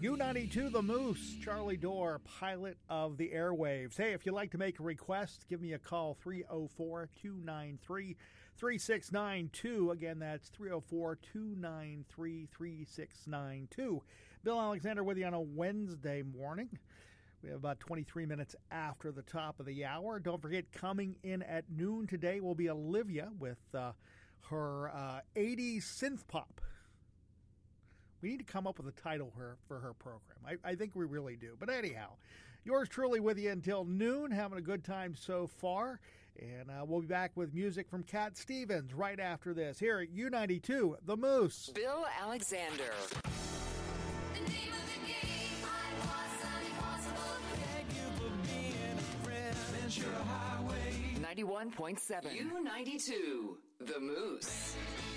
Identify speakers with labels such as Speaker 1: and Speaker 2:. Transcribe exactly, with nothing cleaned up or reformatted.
Speaker 1: U ninety-two, The Moose, Charlie Dorr, pilot of the airwaves. Hey, if you'd like to make a request, give me a call, three oh four, two nine three, three six nine two. Again, that's three oh four, two nine three, three six nine two. Bill Alexander with you on a Wednesday morning. We have about twenty-three minutes after the top of the hour. Don't forget, coming in at noon today will be Olivia with uh, her uh, eighties synth pop. We need to come up with a title her, for her program. I, I think we really do. But anyhow, yours truly with you until noon, having a good time so far. And uh, we'll be back with music from Cat Stevens right after this here at U ninety-two, The Moose.
Speaker 2: Bill Alexander.
Speaker 3: The name of the game, I was impossible. Can you put me in a friend? Ventura Highway.
Speaker 2: ninety-one point seven. U ninety-two, The Moose.